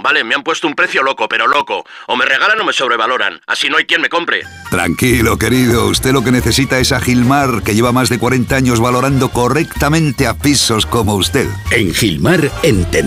¿vale? Me han puesto un precio loco, pero loco. O me regalan o me sobrevaloran. Así no hay quien me compre. Tranquilo, querido. Usted lo que necesita es a Gilmar, que lleva más de 40 años valorando correctamente a pisos como usted. En Gilmar entendemos